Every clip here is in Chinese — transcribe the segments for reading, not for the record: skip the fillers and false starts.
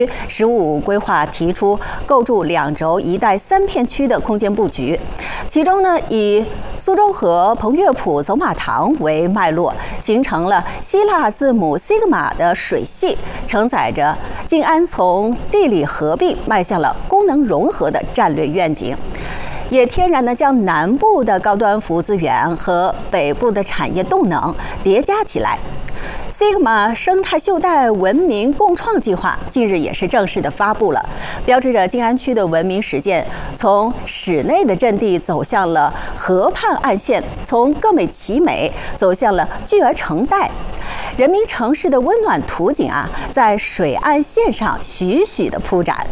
“十五”规划提出构筑2轴一带3片区的空间布局，其中呢，以苏州河彭乐浦走马塘为脉络，形成了希腊字母 sigma 的水系，承载着静安从地理合并迈向了功能融合的战略愿景，也天然地将南部的高端服务资源和北部的产业动能叠加起来。Sigma 生态袖带文明共创计划近日也是正式的发布了，标志着静安区的文明实践从室内的阵地走向了河畔岸线，从各美其美走向了聚而成岱。人民城市的温暖图景啊，在水岸线上徐徐的铺展。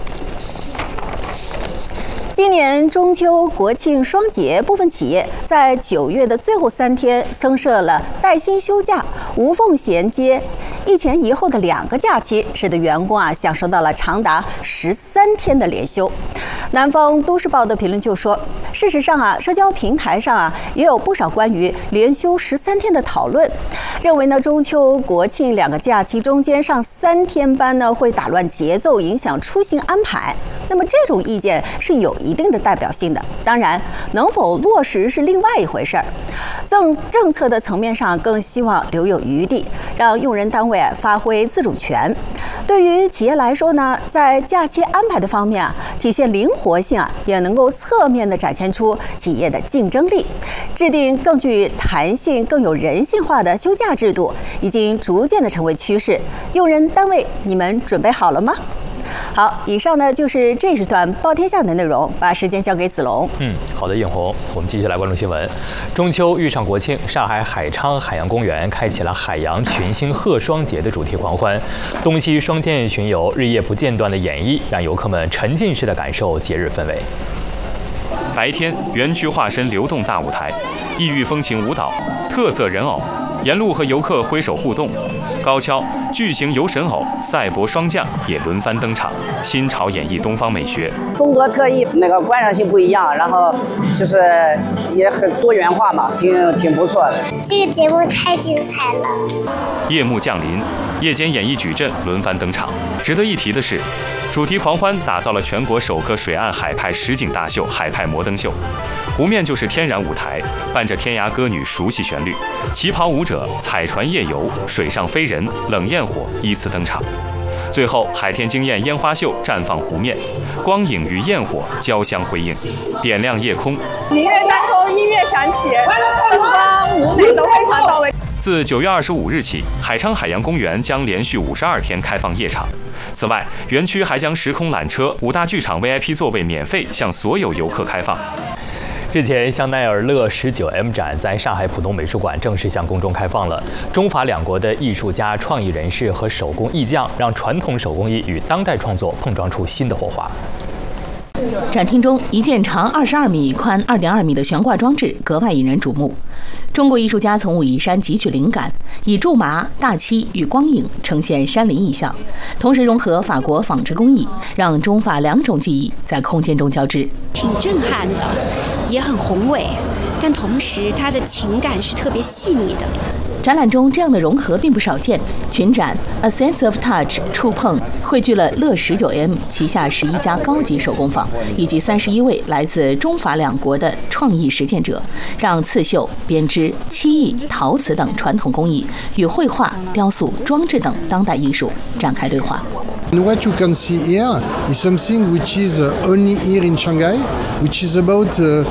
今年中秋国庆双节，部分企业在9月的最后3天增设了带薪休假，无缝衔接一前一后的2个假期，使得员工啊享受到了长达13天的连休。南方都市报的评论就说，事实上啊，社交平台上啊也有不少关于连休13天的讨论，认为呢中秋国庆2个假期中间上3天班呢会打乱节奏，影响出行安排。那么这种意见是有一定的代表性的，当然能否落实是另外一回事儿。政策的层面上更希望留有余地，让用人单位发挥自主权。对于企业来说呢，在假期安排的方面啊，体现灵活性啊，也能够侧面的展现出企业的竞争力。制定更具弹性、更有人性化的休假制度，已经逐渐的成为趋势。用人单位，你们准备好了吗？好，以上呢就是这时段报天下的内容，把时间交给子龙。 好的，艳红，我们继续来关注新闻。中秋遇上国庆，上海海昌海洋公园开启了海洋群星贺双节的主题狂欢，东西双舰巡游日夜不间断的演绎，让游客们沉浸式的感受节日氛围。 白天，园区化身流动大舞台，异域风情舞蹈、特色人偶，沿路和游客挥手互动。高跷、巨型游神偶、赛博双将也轮番登场，新潮演绎东方美学， 风格特异，那个观赏性不一样，然后就是也很多元化嘛，挺不错的。 这个节目太精彩了。 夜幕降临，夜间演艺矩阵轮番登场。值得一提的是，主题狂欢打造了全国首个水岸海派实景大秀——海派摩登秀。湖面就是天然舞台，伴着天涯歌女熟悉旋律，旗袍舞者彩船夜游，水上飞人、冷焰火依次登场。最后，海天惊艳烟花秀绽放湖面，光影与焰火交相辉映，点亮夜空。 明月当空，音乐响起，灯光、舞美都非常到位。 自9月25日起，海昌海洋公园将连续52天开放夜场。此外，园区还将时空缆车、5大剧场 VIP 座位免费向所有游客开放。 日前，香奈儿乐19M 展在上海浦东美术馆正式向公众开放了。中法两国的艺术家、创意人士和手工艺匠，让传统手工艺与当代创作碰撞出新的火花。 展厅中，一件长22米、宽2.2米的悬挂装置格外引人瞩目。中国艺术家从武夷山汲取灵感，以苎麻、大漆与光影呈现山林意象，同时融合法国纺织工艺，让中法2种技艺在空间中交织。 挺震撼的，也很宏伟，但同时它的情感是特别细腻的。 展览中这样的融合并不少见，群展 A Sense of Touch 触碰汇聚了乐19M 旗下11家高级手工坊以及31位来自中法两国的创意实践者，让刺绣、编织、漆艺、陶瓷等传统工艺与绘画、雕塑、装置等当代艺术展开对话。 And what you can see here is something which is only here in Shanghai, which is about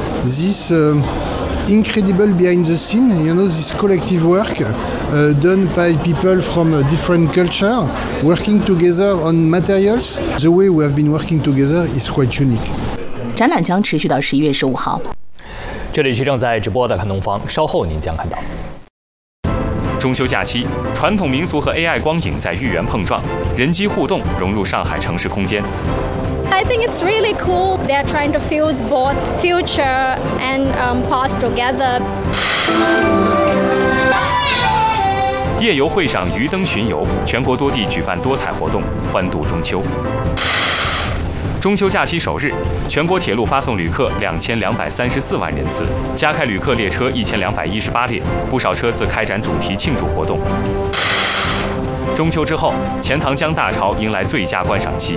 this incredible behind the scene, this collective work done by people from a different culture, working together on materials. The way we have been working together is quite unique. 展览将持续到11月15号。 这里是正在直播的看东方，稍后您将看到。 中秋假期，传统民俗和 AI 光影在豫园碰撞，人机互动融入上海城市空间。 I think it's really cool. They're trying to fuse both future and past together. 夜游会上鱼灯巡游，全国多地举办多彩活动，欢度中秋。中秋假期首日，全国铁路发送旅客2234万人次，加开旅客列车1218列，不少车次开展主题庆祝活动。 中秋之后，钱塘江大潮迎来最佳观赏期。